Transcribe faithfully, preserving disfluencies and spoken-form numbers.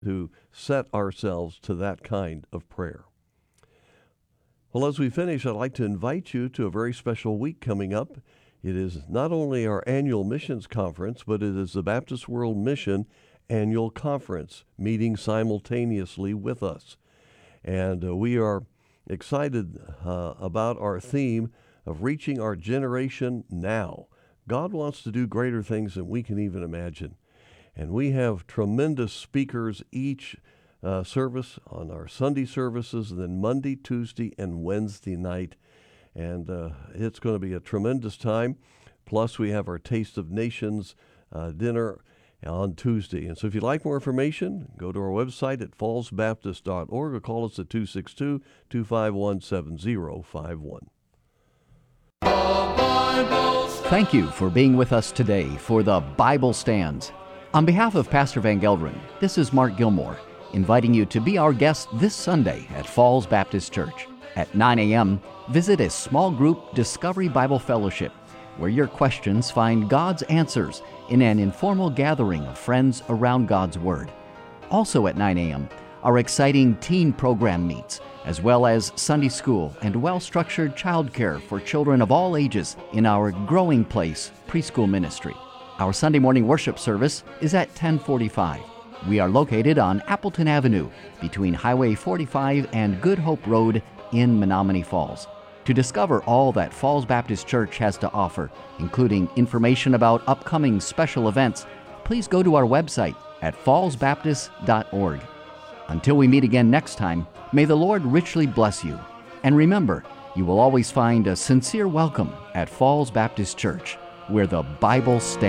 to set ourselves to that kind of prayer. Well, as we finish, I'd like to invite you to a very special week coming up. It is not only our annual missions conference, but it is the Baptist World Mission Annual Conference meeting simultaneously with us. And uh, we are excited uh, about our theme of reaching our generation now. God wants to do greater things than we can even imagine. And we have tremendous speakers each uh, service on our Sunday services, and then Monday, Tuesday, and Wednesday night. And uh, it's going to be a tremendous time. Plus, we have our Taste of Nations uh, dinner on Tuesday. And so if you'd like more information, go to our website at falls baptist dot org or call us at two six two, two five one, seven zero five one. Thank you for being with us today for the Bible Stands. On behalf of Pastor Van Gelderen, this is Mark Gilmore, inviting you to be our guest this Sunday at Falls Baptist Church. At nine a.m., visit a small group Discovery Bible Fellowship, where your questions find God's answers in an informal gathering of friends around God's Word. Also at nine a.m., our exciting teen program meets, as well as Sunday school and well-structured childcare for children of all ages in our Growing Place preschool ministry. Our Sunday morning worship service is at ten forty-five. We are located on Appleton Avenue between Highway forty-five and Good Hope Road in Menominee Falls. To discover all that Falls Baptist Church has to offer, including information about upcoming special events, please go to our website at falls baptist dot org. Until we meet again next time, may the Lord richly bless you. And remember, you will always find a sincere welcome at Falls Baptist Church, where the Bible stands.